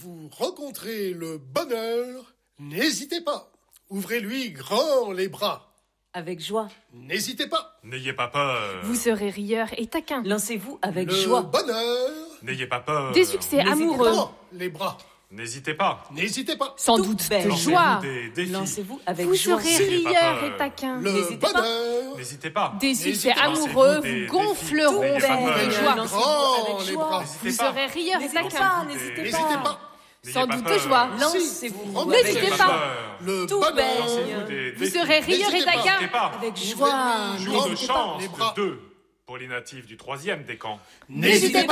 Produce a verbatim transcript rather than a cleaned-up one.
vous rencontrez le bonheur, n'hésitez pas. Ouvrez-lui grand les bras. Avec joie. N'hésitez pas. N'ayez pas peur. Vous serez rieur et taquin. Lancez-vous avec le joie. Le bonheur. N'ayez pas peur. Des succès amoureux. Grand les bras. N'hésitez pas. N'hésitez pas. Sans Toute doute belle. de joie. Des défis. Lancez-vous avec Vous joie. serez N'ayez pas rieur peur. et taquin. Le N'hésitez pas. bonheur. N'hésitez pas. Des succès N'hésitez pas. amoureux Lancez-vous des vous gonfleront défis. de N'ayez pas belle peur. joie. Lancez-vous Grand avec les joie. bras. N'hésitez Vous pas. serez rieur et N'hésitez taquin. pas, n'hésitez N'hésitez pas. pas. N'ayez Sans pas doute peur. de joie. Lancez-vous Si, avec n'hésitez N'ayez pas. peur. Le Tout bonheur. belle. Lancez-vous des Vous défis. serez rieur et N'hésitez pas. taquin. N'hésitez pas. avec Ouvrez-lui joie. grand Jour de N'hésitez pas. chance les bras. de deux pour les natifs du troisième décan. N'hésitez pas.